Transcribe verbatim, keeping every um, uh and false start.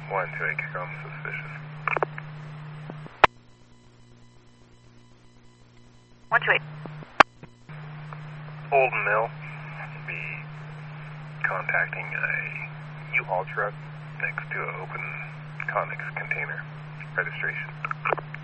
one two eight, come suspicious. one two eight. Holden Mill. Be contacting a U-Haul truck next to an open Conex container registration.